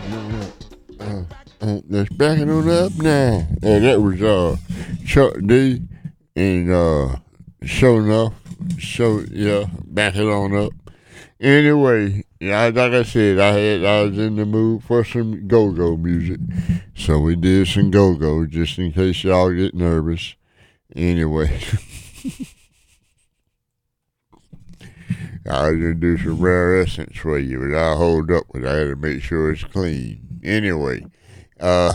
Let's back it on up now. Yeah, that was Chuck D and Show Enough. So yeah, back it on up. Anyway, yeah, like I said, I was in the mood for some go-go music, so we did some go-go just in case y'all get nervous. Anyway, I was gonna do some rare essence for you, but I'll hold up with. I had to make sure it's clean. Anyway, uh,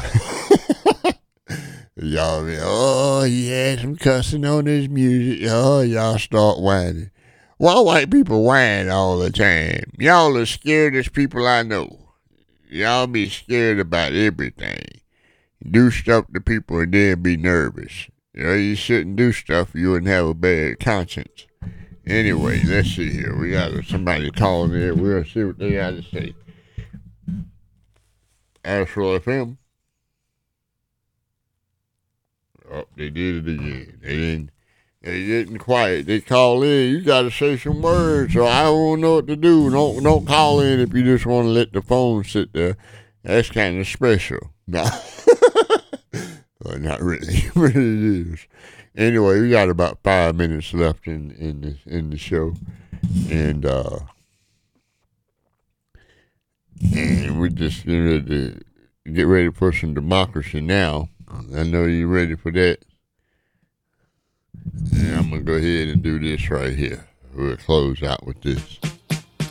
y'all be, oh, he had some cussing on his music. Oh, y'all start whining. Why white people whine all the time? Y'all the scaredest people I know. Y'all be scared about everything. Do stuff to people and then be nervous. You know, you shouldn't do stuff, you wouldn't have a bad conscience. Anyway, let's see here. We got somebody calling in. We'll see what they got to say. Astral FM. Oh, they did it again. They didn't quiet. They call in. You got to say some words, so I don't know what to do. Don't call in if you just want to let the phone sit there. That's kind of special. No, well, not really, but it is. Anyway, we got about 5 minutes left in the show, and we're just get ready for some democracy now. I know you're ready for that. And I'm gonna go ahead and do this right here. We'll close out with this.